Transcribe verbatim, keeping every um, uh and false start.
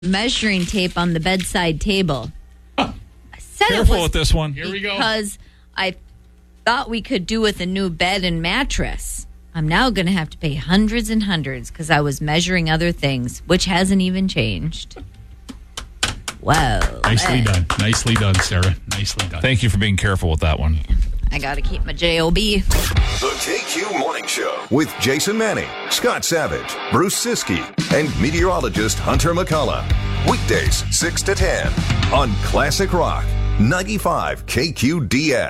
measuring tape on the bedside table. Huh. I said Careful it was with this one. Here we go. because I thought we could do with a new bed and mattress. I'm now going to have to pay hundreds and hundreds because I was measuring other things, which hasn't even changed. Whoa. Nicely man. done. Nicely done, Sarah. Nicely done. Thank you for being careful with that one. I got to keep my J O B. The K Q Morning Show with Jason Manning, Scott Savage, Bruce Siskey, and meteorologist Hunter McCullough. Weekdays six to ten on Classic Rock ninety-five K Q D S.